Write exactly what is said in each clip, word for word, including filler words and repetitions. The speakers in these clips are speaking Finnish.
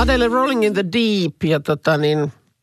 Adele Rolling in the Deep ja tota niin,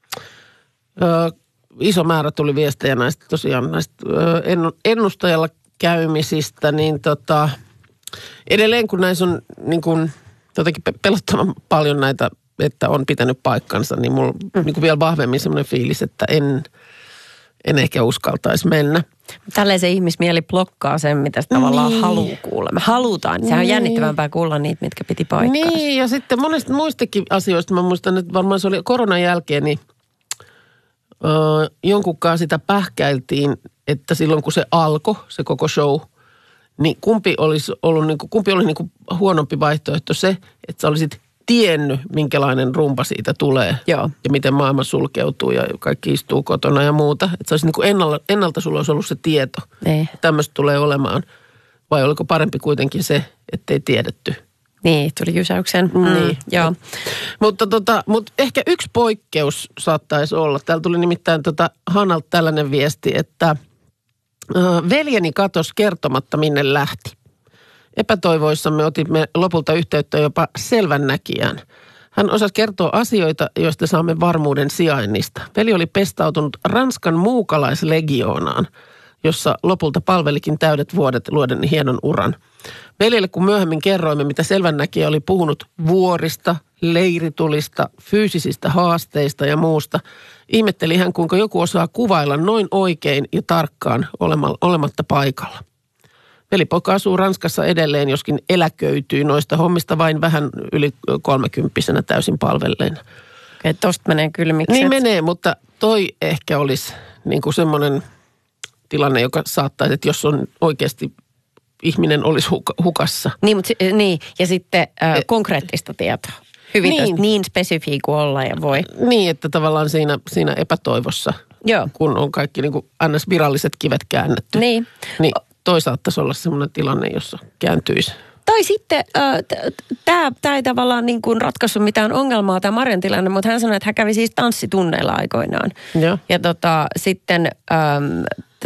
ö, iso määrä tuli viestejä näistä tosiaan näistä ö, ennustajalla käymisistä, niin tota, edelleen kun näissä on niin kuin, jotenkin pelottavan paljon näitä, että on pitänyt paikkansa, niin mulla mm. niin kuin vielä vahvemmin semmoinen fiilis, että en, en ehkä uskaltaisi mennä. Tälleen se ihmismieli blokkaa sen, mitä se tavallaan niin. haluaa kuulla. Me halutaan. Sehän on niin. jännittävämpää kuulla niitä, mitkä piti paikkaansa. Niin, ja sitten monesta muistakin asioista, mä muistan, että varmaan se oli koronan jälkeen, niin ö, jonkunkaan sitä pähkäiltiin, että silloin kun se alkoi, se koko show, niin kumpi olisi ollut, niin kuin, kumpi oli niin kuin huonompi vaihtoehto se, että sä olisit tiennyt, minkälainen rumpa siitä tulee. Joo. Ja miten maailma sulkeutuu ja kaikki istuu kotona ja muuta. Että se olisi niin kuin ennalta, ennalta sulla olisi ollut se tieto. Niin. Tämmöistä tulee olemaan. Vai oliko parempi kuitenkin se, ettei tiedetty? Niin, tuli jysäyksen. Mm, niin. Joo. Mutta, tota, mutta ehkä yksi poikkeus saattaisi olla. Täällä tuli nimittäin tota Hanalta tällainen viesti, että äh, veljeni katosi kertomatta, minne lähti. Epätoivoissamme otimme lopulta yhteyttä jopa selvännäkijään. Hän osasi kertoa asioita, joista saamme varmuuden sijainnista. Veli oli pestautunut Ranskan muukalaislegioonaan, jossa lopulta palvelikin täydet vuodet luoden hienon uran. Veljelle kun myöhemmin kerroimme, mitä selvännäkijä oli puhunut vuorista, leiritulista, fyysisistä haasteista ja muusta, ihmetteli hän, kuinka joku osaa kuvailla noin oikein ja tarkkaan olematta paikalla. Velipoika asuu Ranskassa edelleen, joskin eläköityy noista hommista vain vähän yli kolmekymppisenä täysin palvelleena. Okei, tosta menee kylmiksi. Niin menee, mutta toi ehkä olisi niin kuin semmoinen tilanne, joka saattaisi, että jos on oikeasti ihminen olisi hukassa. Niin, mutta, niin ja sitten äh, konkreettista tietoa. Hyvin niin, niin spesifiä kuin olla ja voi. Niin, että tavallaan siinä, siinä epätoivossa, Joo. kun on kaikki niin kuin ns. Viralliset kivet käännetty. Niin. Niin toi saattaisi olla semmoinen tilanne, jossa kääntyisi. Tai sitten äh, tämä ei tavallaan niin kuin ratkaissut mitään ongelmaa, tämä Marjan tilanne, mutta hän sanoi, että hän kävi siis tanssitunneilla aikoinaan. Ja, ja tota, sitten ähm,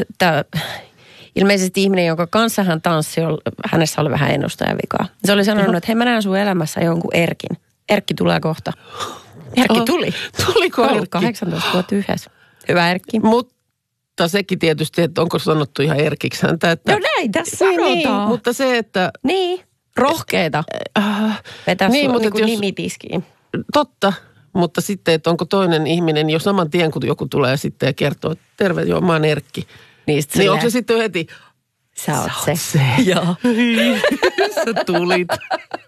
t- ilmeisesti ihminen, jonka kanssa hän tanssi, hänessä oli vähän ennustajavikaa. Se oli sanonut, Oho. että hei, mä näen sun elämässä jonkun Erkin. Erkki tulee kohta. Erkki Oho. tuli. Tuliko Erkki? kahdeksantoista vuotta yhdessä. Hyvä Erkki. Mutta sekin tietysti, että onko sanottu ihan Erkiksi häntä. Että no näin tässä niin, sanotaan. Niin, mutta se, että niin, rohkeeta. Äh, vetää niin, sun niin jos, nimitiskiin. Totta, mutta sitten, että onko toinen ihminen jo saman tien, kun joku tulee sitten ja kertoo, että terve, joo, mä oon Erkki. Niin, niin onko se sitten heti, sä oot se. se. Joo. Sä tulit.